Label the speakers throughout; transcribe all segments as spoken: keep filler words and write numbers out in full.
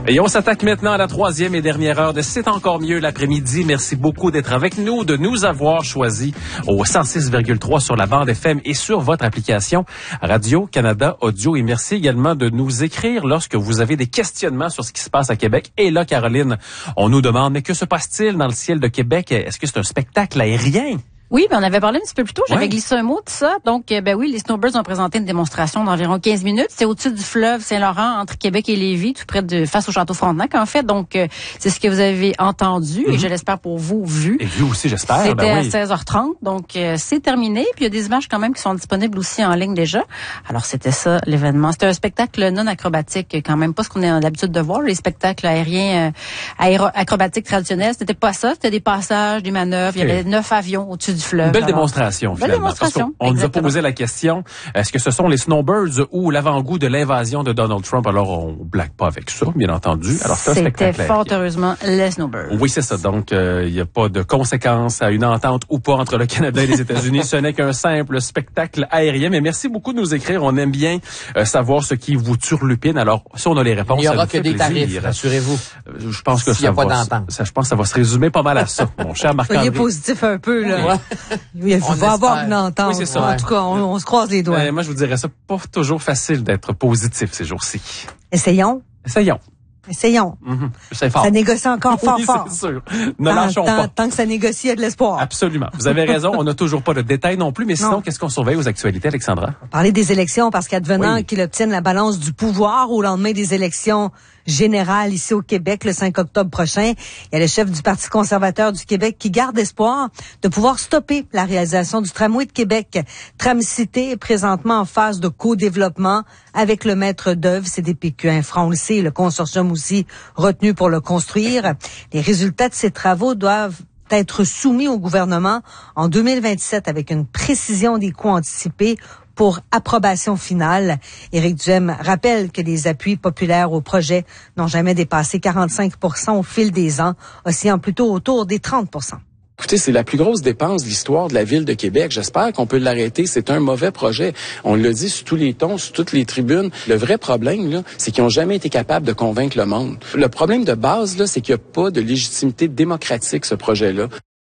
Speaker 1: Et on s'attaque maintenant à la troisième et dernière heure de C'est encore mieux l'après-midi. Merci beaucoup d'être avec nous, de nous avoir choisis au cent six virgule trois sur la bande F M et sur votre application Radio-Canada Audio. Et merci également de nous écrire lorsque vous avez des questionnements sur ce qui se passe à Québec. Et là, Caroline, on nous demande, mais que se passe-t-il dans le ciel de Québec? Est-ce que c'est un spectacle aérien?
Speaker 2: Oui, ben on avait parlé un petit peu plus tôt. J'avais
Speaker 1: ouais. glissé
Speaker 2: un mot de ça. Donc, ben oui, les Snowbirds ont présenté une démonstration d'environ quinze minutes. C'est au-dessus du fleuve Saint-Laurent, entre Québec et Lévis, tout près de face au Château Frontenac, en fait. Donc, euh, c'est ce que vous avez entendu mm-hmm. et je l'espère pour vous, vu.
Speaker 1: Et vu aussi, j'espère.
Speaker 2: C'était
Speaker 1: ben oui.
Speaker 2: à seize heures trente. Donc, euh, c'est terminé. Puis, il y a des images quand même qui sont disponibles aussi en ligne déjà. Alors, c'était ça, l'événement. C'était un spectacle non acrobatique, quand même pas ce qu'on a l'habitude de voir. Les spectacles aériens, euh, aéro- acrobatiques traditionnels, c'était pas ça. C'était des passages, des manœuvres. Il y avait neuf avions au-dessus du fleuve.
Speaker 1: Une belle
Speaker 2: Alors,
Speaker 1: démonstration. Finalement,
Speaker 2: démonstration.
Speaker 1: On nous a posé la question, est-ce que ce sont les Snowbirds ou l'avant-goût de l'invasion de Donald Trump? Alors, on blague pas avec ça, bien entendu. Alors, c'est un spectacle.
Speaker 2: C'était fort heureusement les Snowbirds.
Speaker 1: Oui, c'est ça. Donc, il euh, n'y a pas de conséquences à une entente ou pas entre le Canada et les États-Unis. Ce n'est qu'un simple spectacle aérien. Mais merci beaucoup de nous écrire. On aime bien euh, savoir ce qui vous turlupine. Alors, si on a les réponses,
Speaker 3: il y aura
Speaker 1: ça
Speaker 3: que des
Speaker 1: plaisir.
Speaker 3: tarifs, rassurez-vous.
Speaker 1: Euh, je pense que
Speaker 3: S'il
Speaker 1: ça
Speaker 3: y a
Speaker 1: va,
Speaker 3: pas d'entente.
Speaker 1: ça, je pense que ça va se résumer pas mal à ça, mon cher Marc-André.
Speaker 4: Soyez positif un peu, là.
Speaker 3: Ouais.
Speaker 4: Il va
Speaker 3: On
Speaker 4: avoir
Speaker 3: espère.
Speaker 4: une entente.
Speaker 1: Oui, c'est ça.
Speaker 4: En tout cas, on, on se croise les doigts.
Speaker 1: Euh, moi, je vous dirais ça, pas toujours facile d'être positif ces jours-ci.
Speaker 4: Essayons.
Speaker 1: Essayons.
Speaker 4: Essayons.
Speaker 1: Mm-hmm. C'est fort.
Speaker 4: Ça négocie encore fort,
Speaker 1: oui,
Speaker 4: fort.
Speaker 1: c'est sûr. Ne
Speaker 4: tant,
Speaker 1: lâchons
Speaker 4: tant,
Speaker 1: pas.
Speaker 4: Tant que ça négocie, il y a de l'espoir.
Speaker 1: Absolument. Vous avez raison. On n'a toujours pas de détails non plus. Mais sinon,
Speaker 4: non.
Speaker 1: qu'est-ce qu'on surveille aux actualités, Alexandra?
Speaker 4: On va parler des élections parce qu'advenant
Speaker 1: oui.
Speaker 4: qu'il obtienne la balance du pouvoir au lendemain des élections générales ici au Québec le cinq octobre prochain, il y a le chef du Parti conservateur du Québec qui garde espoir de pouvoir stopper la réalisation du tramway de Québec. Tram-Cité est présentement en phase de co-développement avec le maître d'œuvre C D P Q Infra, on le sait, le consortium aussi retenu pour le construire. Les résultats de ces travaux doivent être soumis au gouvernement en deux mille vingt-sept avec une précision des coûts anticipés pour approbation finale. Éric Duhem rappelle que les appuis populaires au projet n'ont jamais dépassé quarante-cinq pour cent au fil des ans, oscillant plutôt autour des trente pour cent.
Speaker 5: Écoutez, c'est la plus grosse dépense de l'histoire de la Ville de Québec. J'espère qu'on peut l'arrêter. C'est un mauvais projet. On l'a dit sur tous les tons, sur toutes les tribunes. Le vrai problème, là, c'est qu'ils n'ont jamais été capables de convaincre le monde. Le problème de base, là, c'est qu'il n'y a pas de légitimité démocratique, ce projet-là.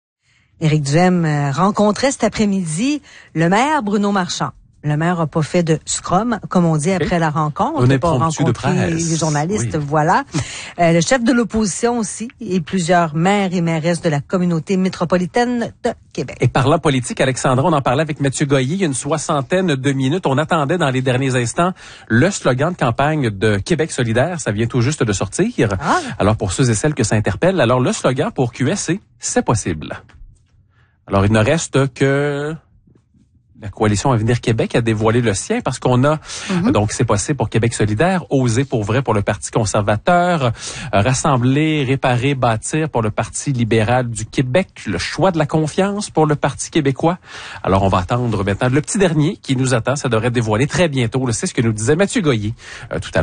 Speaker 4: Éric Duhem rencontrait cet après-midi le maire Bruno Marchand. Le maire n'a pas fait de scrum, comme on dit, après okay. la rencontre.
Speaker 1: On n'est
Speaker 4: pas
Speaker 1: rencontré
Speaker 4: de
Speaker 1: presse.
Speaker 4: Les journalistes,
Speaker 1: oui.
Speaker 4: voilà. Euh, le chef de l'opposition aussi et plusieurs maires et mairesses de la communauté métropolitaine de Québec.
Speaker 1: Et parlant politique, Alexandra, on en parlait avec Mathieu Goyer il y a une soixantaine de minutes. On attendait dans les derniers instants le slogan de campagne de Québec solidaire. Ça vient tout juste de sortir.
Speaker 4: Ah.
Speaker 1: Alors, pour ceux et celles que ça interpelle, alors le slogan pour Q S, c'est « C'est possible ». Alors, il ne reste que... La coalition Avenir Québec a dévoilé le sien parce qu'on a, mm-hmm. donc c'est possible pour Québec solidaire, Oser pour vrai pour le Parti conservateur, euh, Rassembler, Réparer, Bâtir pour le Parti libéral du Québec, le choix de la confiance pour le Parti québécois. Alors on va attendre maintenant le petit dernier qui nous attend, ça devrait être dévoilé très bientôt. C'est ce que nous disait Mathieu Goyer euh, tout à l'heure.